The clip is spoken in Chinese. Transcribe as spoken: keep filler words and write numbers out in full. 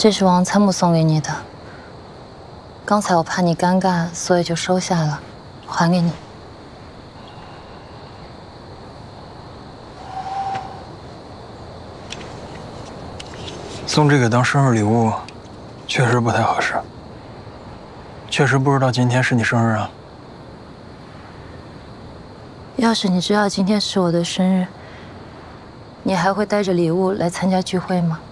这是王参谋送给你的。刚才我怕你尴尬，所以就收下了，还给你。 送这个当生日礼物，确实不太合适。确实不知道今天是你生日啊。 要是你知道今天是我的生日，你还会带着礼物来参加聚会吗？